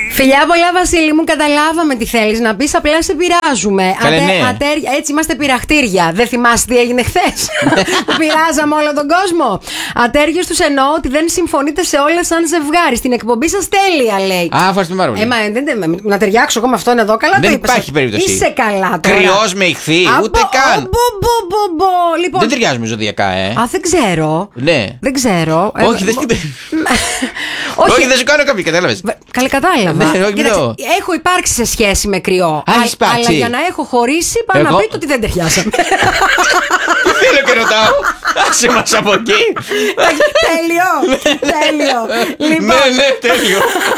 Φιλιά πολλά, Βασίλη μου, καταλάβαμε τι θέλεις να πεις. Απλά σε πειράζουμε. Έτσι είμαστε πειραχτήρια. Δεν θυμάσαι τι έγινε χθες? Πειράζαμε όλο τον κόσμο. Ατέριους τους εννοώ ότι δεν συμφωνείτε σε όλα σαν ζευγάρι. Στην εκπομπή σας τέλεια, λέει. Α, ευχαριστούμε πάρα πολύ. Να ταιριάξω εγώ με αυτόν εδώ, καλά δεν το είπες. Δεν υπάρχει περίπτωση. Είσαι καλά τώρα. Κρυός με ηχθή, ούτε καν. Λοιπόν, δεν ταιριάζουμε ζωδιακά, Α, δεν ξέρω. Ναι. Δεν ξέρω. Όχι, δεν σου κάνω κάποια, κατάλαβες. Καλή κατάλαβα. Ναι, κοίταξε, έχω υπάρξει σε σχέση με κρυό. Αλλά για να έχω χωρίσει, πάω να πείτε ότι δεν ταιριάσαμε. Τι θέλω και ρωτάω. Άσε μας από εκεί. Τέλειο. Ναι, τέλειο.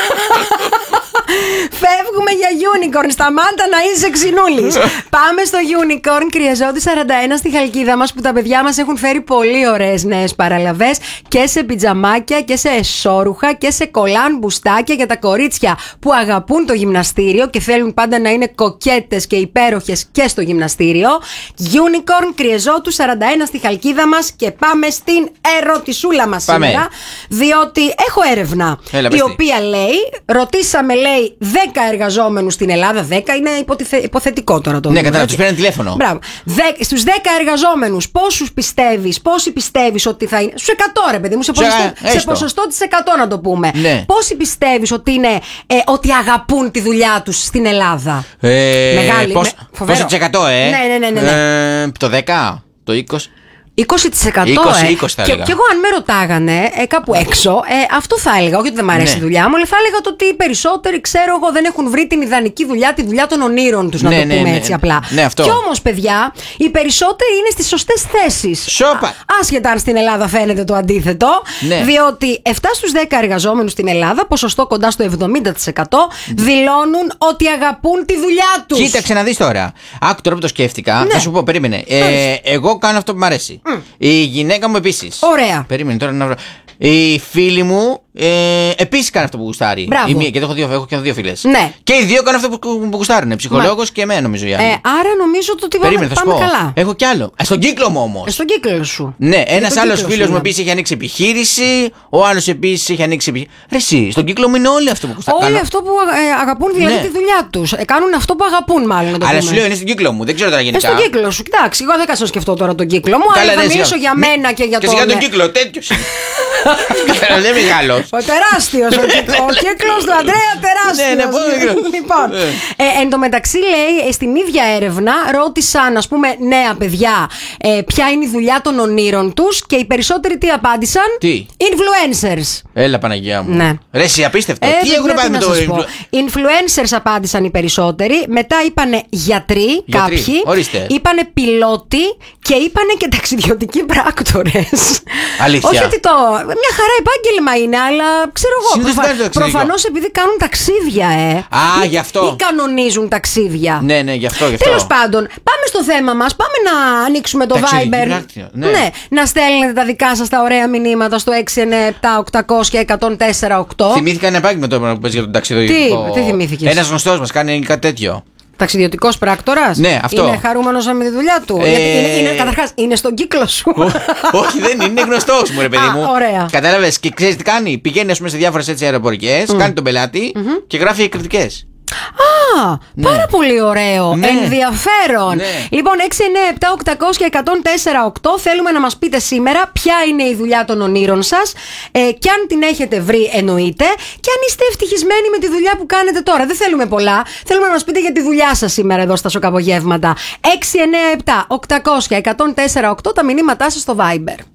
Φεύγουμε για unicorn. Σταμάτα να είσαι ξινούλης. Πάμε στο unicorn. Κρυεζότη 41 στη Χαλκίδα μας, που τα παιδιά μας έχουν φέρει πολύ ωραίες νέες παραλαβές και σε πιτζαμάκια και σε εσώρουχα και σε κολάν μπουστάκια για τα κορίτσια που αγαπούν το γυμναστήριο και θέλουν πάντα να είναι κοκέτες και υπέροχες και στο γυμναστήριο. Unicorn Κρυεζότου 41 στη Χαλκίδα μας. Και πάμε στην ερωτησούλα μας σήμερα. Διότι έχω έρευνα η οποία λέει, ρωτήσαμε, λέει, 10 εργαζόμενους στην Ελλάδα. 10 είναι υποθετικό τώρα το. Ναι, κατάλαβα, τους παίρνει τηλέφωνο. Μπράβο. Στους 10 εργαζόμενους, πόσοι πιστεύεις ότι θα είναι? Στους 100, ρε παιδί μου, σε ποσοστό της 100 να το πούμε. Ναι. Πόσοι πιστεύεις ότι είναι ότι αγαπούν τη δουλειά τους στην Ελλάδα? Μεγάλη. Πόσο της 100, Ναι. Το 10, το 20. 20%. 20 θα έλεγα. Και εγώ, αν με ρωτάγανε κάπου έξω, αυτό θα έλεγα. Όχι ότι δεν μου αρέσει η δουλειά μου, αλλά θα έλεγα το ότι οι περισσότεροι, ξέρω εγώ, δεν έχουν βρει την ιδανική δουλειά, τη δουλειά των ονείρων τους, να το πούμε έτσι απλά. Ναι, αυτό. Κι όμως, παιδιά, οι περισσότεροι είναι στις σωστές θέσεις. Σόπα. Άσχετα αν στην Ελλάδα φαίνεται το αντίθετο. Ναι. Διότι 7 στους 10 εργαζόμενους στην Ελλάδα, ποσοστό κοντά στο 70%, δηλώνουν ότι αγαπούν τη δουλειά τους. Κοίταξε να δεις τώρα. Άκου τώρα που το σκέφτηκα. Θα σου πω, περίμενε. Εγώ κάνω αυτό που μου αρέσει. Η γυναίκα μου επίσης. Ωραία. Περίμενε τώρα να βρω. Η φίλη μου επίσης κάνει αυτό που γουστάρει. Η μία, και έχω δύο φίλες. Ναι. Και οι δύο κάνουν αυτό που γουστάρουν. Ψυχολόγος και εμένα, νομίζω. Άρα νομίζω ότι πάμε καλά. Έχω κι άλλο. Στον κύκλο μου όμως. Στον κύκλο σου. Ναι, ένας άλλος φίλος μου επίσης έχει ανοίξει επιχείρηση. Ο άλλος επίσης έχει ανοίξει επιχείρηση. Ρε εσύ, στον κύκλο μου είναι όλοι αυτό που γουστάρουν. Όλοι αυτό που αγαπούν, δηλαδή τη δουλειά τους. Κάνουν αυτό που αγαπούν, μάλλον. Αλλά σου λέω είναι στον κύκλο μου, δεν ξέρω τώρα γενικά. Στον κύκλο σου, κοιτάξτε, εγώ δεν κάτσω να σκεφτώ τώρα τον κύκλο μου, αλλά θα μιλήσω για μένα και για τον. Και για τον κύκλο, τέτοιο. Δεν είναι μεγάλος. Ο τεράστιος. Ο κύκλος του Αντρέα τεράστιος. Ναι, πολύ. Λοιπόν, εν τω μεταξύ, λέει, στην ίδια έρευνα ρώτησαν, ας πούμε, νέα παιδιά ποια είναι η δουλειά των ονείρων τους και οι περισσότεροι τι απάντησαν? Τι? Influencers. Έλα, Παναγιά μου. Ναι. Ρε εσύ, απίστευτο. Τι έχουν πάει με το influencers? Απάντησαν οι περισσότεροι. Μετά είπανε γιατροί κάποιοι. Ορίστε. Είπανε πιλότοι και είπανε και ταξιδιωτικοί πράκτορες. Αλήθεια. Όχι ότι μια χαρά επάγγελμα είναι, αλλά ξέρω εγώ. Προφανώς επειδή κάνουν ταξίδια, γι' αυτό. Ή κανονίζουν ταξίδια. Ναι, γι' αυτό. Τέλος πάντων, πάμε στο θέμα μας. Πάμε να ανοίξουμε το Viber. Ναι. Να στέλνετε τα δικά σας τα ωραία μηνύματα στο 697-800-1048. Θυμήθηκα ένα επάγγελμα τώρα που παίζει για τον ταξιδιωτικό. Τι θυμήθηκες? Ένας γνωστός μας κάνει κάτι τέτοιο. Ταξιδιωτικός πράκτορας. Ναι, αυτό. Είναι χαρούμενος με τη δουλειά του. Γιατί καταρχάς είναι στον κύκλο σου. Όχι, δεν είναι γνωστός μου, ρε παιδί μου. Ωραία. Κατάλαβες, και ξέρεις τι κάνει? Πηγαίνει, ας πούμε, σε διάφορες έτσι αεροπορικές, κάνει τον πελάτη και γράφει κριτικές. Πάρα πολύ ωραίο. Ναι. Ενδιαφέρον. Ναι. Λοιπόν, 697-800-1048 θέλουμε να μας πείτε σήμερα ποια είναι η δουλειά των ονείρων σας, και αν την έχετε βρει, εννοείται, και αν είστε ευτυχισμένοι με τη δουλειά που κάνετε τώρα. Δεν θέλουμε πολλά. Θέλουμε να μας πείτε για τη δουλειά σας σήμερα εδώ στα Σοκαπογεύματα. 697-800-1048 τα μηνύματά σας στο Viber.